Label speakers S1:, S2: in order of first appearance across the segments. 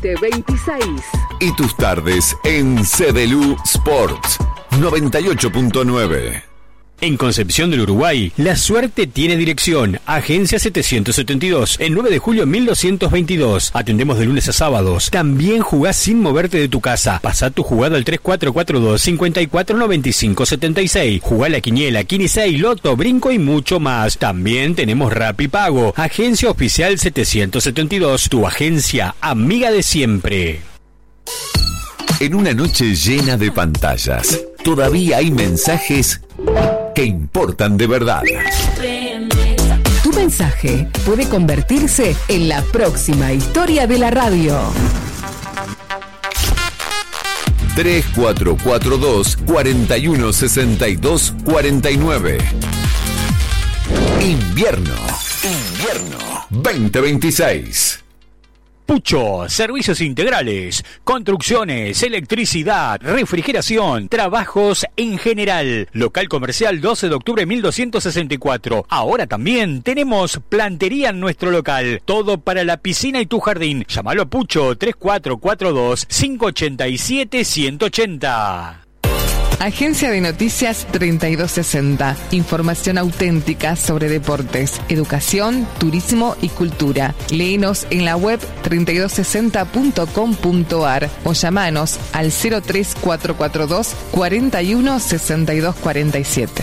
S1: 2026.
S2: Y tus tardes en CDLU Sports 98.9.
S3: En Concepción del Uruguay, la suerte tiene dirección. Agencia 772, el 9 de julio 1222. Atendemos de lunes a sábados. También jugás sin moverte de tu casa. Pasá tu jugada al 3442-549576. Jugá la quiniela, Quinisei, Loto, Brinco y mucho más. También tenemos Rapipago. Agencia Oficial 772, tu agencia amiga de siempre.
S2: En una noche llena de pantallas, todavía hay mensajes que importan de verdad.
S1: Tu mensaje puede convertirse en la próxima historia de la radio.
S2: 3442-416249. Invierno 2026.
S3: Pucho, servicios integrales, construcciones, electricidad, refrigeración, trabajos en general. Local comercial 12 de octubre 1264. Ahora también tenemos plantería en nuestro local. Todo para la piscina y tu jardín. Llámalo a Pucho 3442-587-180.
S4: Agencia de Noticias 3260. Información auténtica sobre deportes, educación, turismo y cultura. Léenos en la web 3260.com.ar o llamanos al 03442 41 62 47.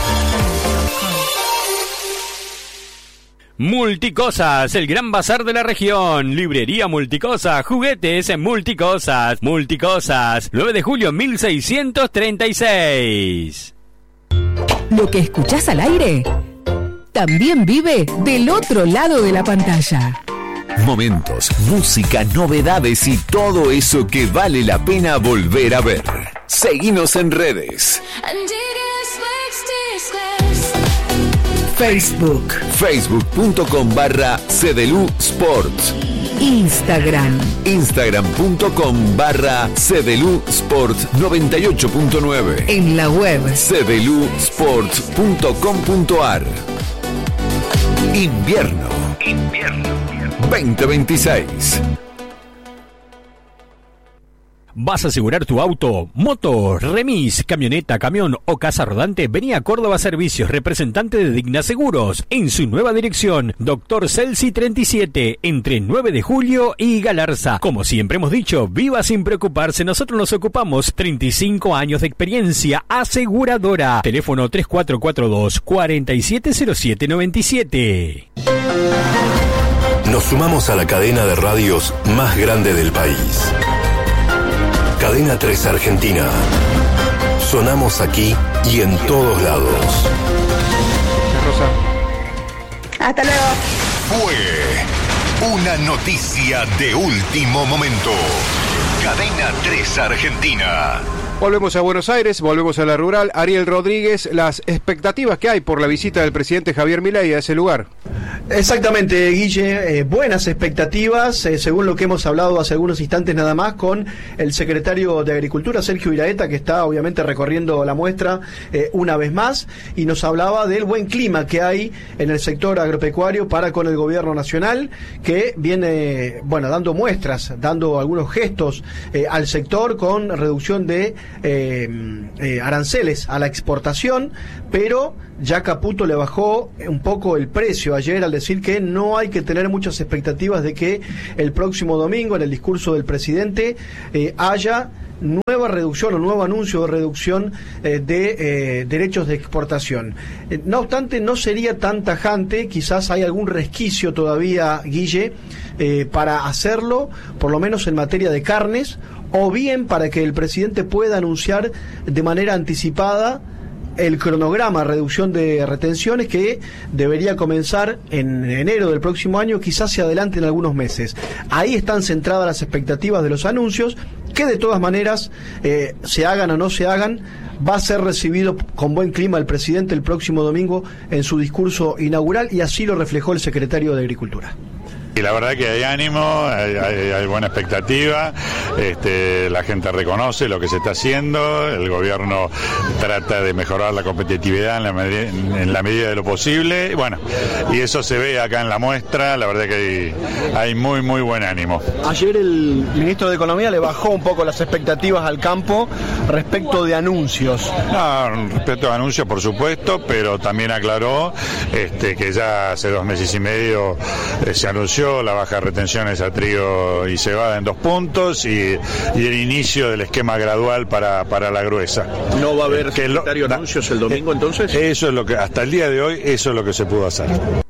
S3: Multicosas, el gran bazar de la región. Librería Multicosa, juguetes en Multicosas. Multicosas, 9 de julio 1636.
S1: Lo que escuchás al aire también vive del otro lado de la pantalla.
S2: Momentos, música, novedades y todo eso que vale la pena volver a ver. Seguinos en redes.
S1: Facebook.
S2: Facebook.com/CDLU Sports. Instagram.com/CDLU Sports 98.9.
S1: En la web
S2: cdlusports.com.ar. Invierno 2026.
S3: ¿Vas a asegurar tu auto, moto, remis, camioneta, camión o casa rodante? Vení a Córdoba Servicios, representante de Digna Seguros, en su nueva dirección, Dr. Celsi 37, entre 9 de julio y Galarza. Como siempre hemos dicho, viva sin preocuparse, nosotros nos ocupamos. 35 años de experiencia aseguradora. Teléfono 3442-470797.
S5: Nos sumamos a la cadena de radios más grande del país. Cadena 3 Argentina. Sonamos aquí y en todos lados.
S6: Rosa.
S7: Hasta luego.
S2: Fue una noticia de último momento. Cadena 3 Argentina.
S6: Volvemos a Buenos Aires, volvemos a la rural. Ariel Rodríguez, las expectativas que hay por la visita del presidente Javier Milei a ese lugar.
S8: Exactamente, Guille, buenas expectativas, según lo que hemos hablado hace algunos instantes nada más con el secretario de Agricultura, Sergio Iraeta, que está obviamente recorriendo la muestra una vez más, y nos hablaba del buen clima que hay en el sector agropecuario para con el gobierno nacional, que viene, bueno, dando muestras, dando algunos gestos al sector con reducción de aranceles a la exportación, pero ya Caputo le bajó un poco el precio ayer al decir que no hay que tener muchas expectativas de que el próximo domingo en el discurso del presidente haya nueva reducción o nuevo anuncio de reducción de derechos de exportación. No obstante, no sería tan tajante, quizás hay algún resquicio todavía, Guille, para hacerlo, por lo menos en materia de carnes, o bien para que el presidente pueda anunciar de manera anticipada el cronograma de reducción de retenciones que debería comenzar en enero del próximo año, quizás se adelante en algunos meses. Ahí están centradas las expectativas de los anuncios, que de todas maneras, se hagan o no se hagan, va a ser recibido con buen clima el presidente el próximo domingo en su discurso inaugural, y así lo reflejó el secretario de Agricultura.
S9: Y la verdad que hay ánimo, hay buena expectativa, la gente reconoce lo que se está haciendo, el gobierno trata de mejorar la competitividad en la medida de lo posible, y eso se ve acá en la muestra, la verdad que hay muy muy buen ánimo.
S8: Ayer el ministro de Economía le bajó un poco las expectativas al campo respecto de anuncios.
S9: No, respecto a anuncios por supuesto, pero también aclaró que ya hace 2 meses y medio se anunció la baja de retenciones a trigo y cebada en 2 puntos y el inicio del esquema gradual para la gruesa.
S10: ¿No va a haber secretario de anuncios el domingo entonces?
S9: Eso es lo que, hasta el día de hoy, eso es lo que se pudo hacer.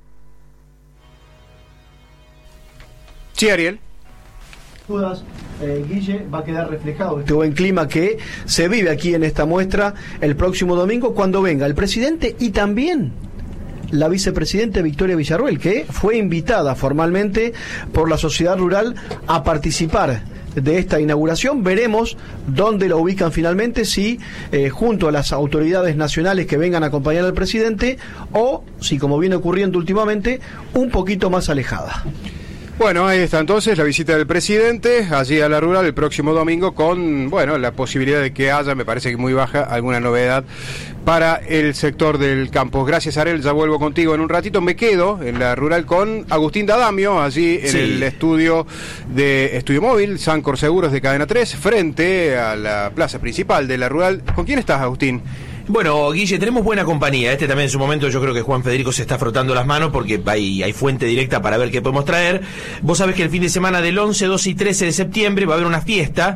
S6: Sí, Ariel.
S8: Dudas, Guille, va a quedar reflejado este buen clima que se vive aquí en esta muestra el próximo domingo cuando venga el presidente y también la vicepresidenta Victoria Villarruel, que fue invitada formalmente por la sociedad rural a participar de esta inauguración. Veremos dónde la ubican finalmente, si junto a las autoridades nacionales que vengan a acompañar al presidente o si, como viene ocurriendo últimamente, un poquito más alejada.
S6: Bueno, ahí está entonces la visita del presidente allí a la rural el próximo domingo con, la posibilidad de que haya, me parece que muy baja, alguna novedad para el sector del campo. Gracias, Ariel, ya vuelvo contigo en un ratito. Me quedo en la rural con Agustín D'Adamio, allí en el estudio móvil, Sancor Seguros de Cadena 3, frente a la plaza principal de la rural. ¿Con quién estás, Agustín?
S11: Bueno, Guille, tenemos buena compañía. También en su momento yo creo que Juan Federico se está frotando las manos porque hay fuente directa para ver qué podemos traer. Vos sabés que el fin de semana del 11, 12 y 13 de septiembre va a haber una fiesta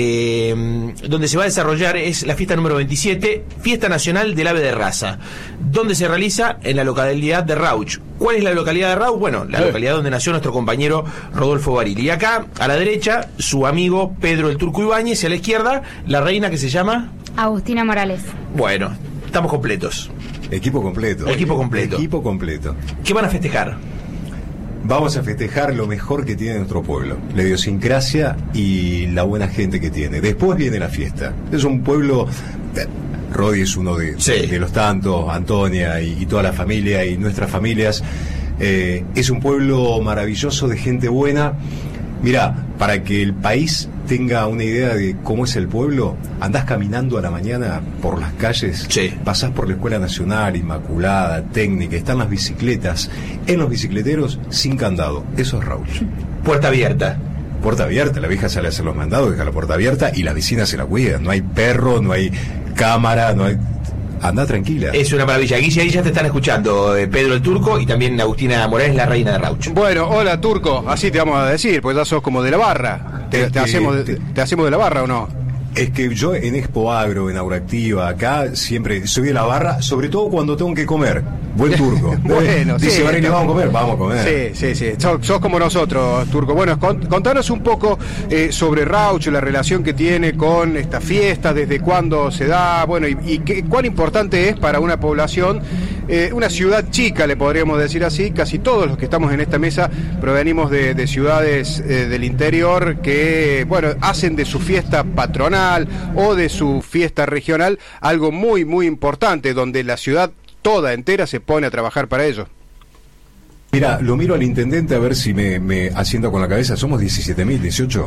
S11: donde se va a desarrollar, es la fiesta número 27, Fiesta Nacional del Ave de Raza. ¿Dónde se realiza? En la localidad de Rauch. ¿Cuál es la localidad de Rauch? Bueno, la localidad donde nació nuestro compañero Rodolfo Barili. Y acá, a la derecha, su amigo Pedro el Turco Ibáñez, y a la izquierda, la reina que se llama
S12: Agustina Morales.
S11: Bueno, estamos completos.
S13: Equipo completo.
S11: Equipo completo.
S13: Equipo completo.
S11: ¿Qué van a festejar?
S13: Vamos a festejar lo mejor que tiene nuestro pueblo, la idiosincrasia y la buena gente que tiene. Después viene la fiesta. Es un pueblo... Rodi es uno de los tantos, Antonia y toda la familia y nuestras familias. Es un pueblo maravilloso de gente buena. Mirá, para que el país tenga una idea de cómo es el pueblo, andás caminando a la mañana por las calles, pasás por la Escuela Nacional, Inmaculada, Técnica, están las bicicletas, en los bicicleteros sin candado. Eso es Rauch.
S11: Puerta abierta.
S13: Puerta abierta, la vieja sale a hacer los mandados, deja la puerta abierta y la vecina se la cuida. No hay perro, no hay cámara, no hay... Anda tranquila. Es una maravilla. Guille, ahí ya te están escuchando
S11: Pedro el Turco y también Agustina Morales, la reina de Rauch.
S6: Bueno, hola Turco, así te vamos a decir, pues ya sos como de la barra. ¿Te hacemos de la barra o no?
S13: Es que yo en Expo Agro, en Agroactiva, acá siempre soy de la barra, sobre todo cuando tengo que comer. Buen turco.
S6: Bueno,
S13: dice, vamos a comer, vamos a comer.
S6: Sí. Sos como nosotros, Turco. Bueno, contanos un poco sobre Rauch, la relación que tiene con esta fiesta, desde cuándo se da, bueno, y cuán importante es para una población, una ciudad chica, le podríamos decir así. Casi todos los que estamos en esta mesa provenimos de ciudades del interior que, bueno, hacen de su fiesta patronal o de su fiesta regional algo muy muy importante, donde la ciudad toda entera se pone a trabajar para ello.
S13: Mira, lo miro al intendente a ver si me asiento con la cabeza. Somos 17.000,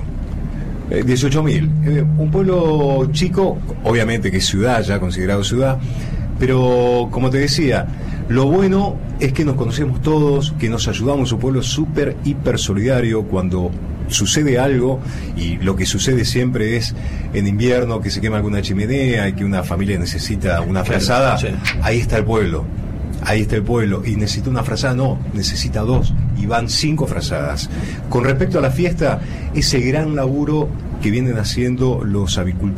S13: 18.000. Un pueblo chico, obviamente que es ciudad, ya considerado ciudad, pero como te decía, lo bueno es que nos conocemos todos, que nos ayudamos. Un pueblo súper, hiper solidario. Cuando sucede algo, y lo que sucede siempre es en invierno, que se quema alguna chimenea y que una familia necesita una frazada, ahí está el pueblo. Ahí está el pueblo, y necesita una frazada, no, necesita 2, y van 5 frazadas. Con respecto a la fiesta, ese gran laburo que vienen haciendo los avicultores,